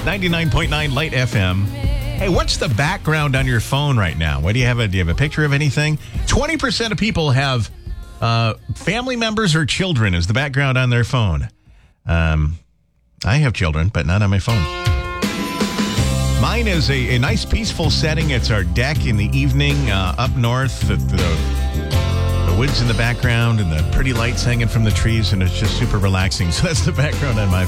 99.9 Light FM. Hey, what's the background on your phone right now? What do you have? Do you have a picture of anything? 20% of people have family members or children as the background on their phone. I have children, but not on my phone. Mine is a nice peaceful setting. It's our deck in the evening up north. The woods in the background and the pretty lights hanging from the trees, and it's just super relaxing. So that's the background on my